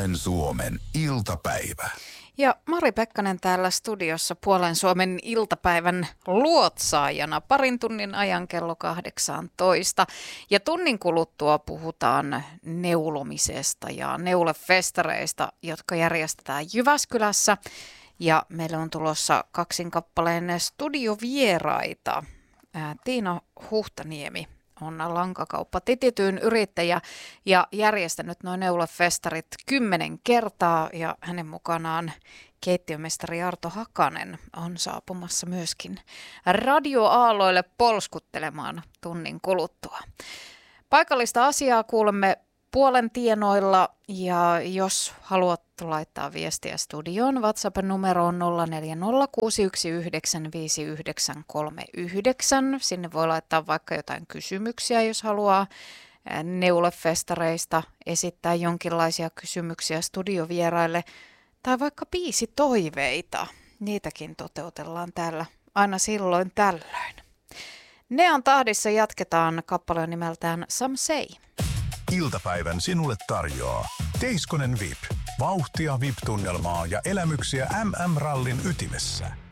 Puolen Suomen iltapäivä. Ja Mari Pekkanen täällä studiossa Puolen Suomen iltapäivän luotsaajana parin tunnin ajan kello 18. Ja tunnin kuluttua puhutaan neulomisesta ja neulefestareista, jotka järjestetään Jyväskylässä. Ja meillä on tulossa kaksinkappaleinen studiovieraita. Tiina Huhtaniemi on Lankakauppa Titityn yrittäjä ja järjestänyt noin neulefestarit 10 kertaa ja hänen mukanaan keittiömestari Arto Hakanen on saapumassa myöskin radioaalloille polskuttelemaan tunnin kuluttua. Paikallista asiaa kuulemme puolen tienoilla ja jos haluat laittaa viestiä studioon, WhatsApp-numero on 0406195939. Sinne voi laittaa vaikka jotain kysymyksiä, jos haluaa neulefestareista esittää jonkinlaisia kysymyksiä studiovieraille tai vaikka biisitoiveita. Niitäkin toteutellaan täällä aina silloin tällöin. Nean tahdissa jatketaan kappaleen nimeltään Some Say. Iltapäivän sinulle tarjoaa Teiskonen VIP. Vauhtia VIP-tunnelmaa ja elämyksiä MM-rallin ytimessä.